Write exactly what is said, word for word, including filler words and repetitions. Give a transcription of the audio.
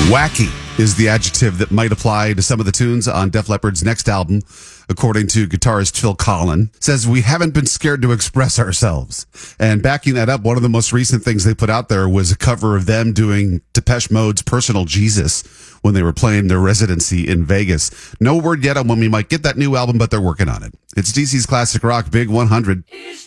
Wacky is the adjective that might apply to some of the tunes on Def Leppard's next album, according to guitarist Phil Collen. Says, we haven't been scared to express ourselves. And backing that up, one of the most recent things they put out there was a cover of them doing Depeche Mode's Personal Jesus when they were playing their residency in Vegas. No word yet on when we might get that new album, but they're working on it. It's D C's Classic Rock Big one hundred.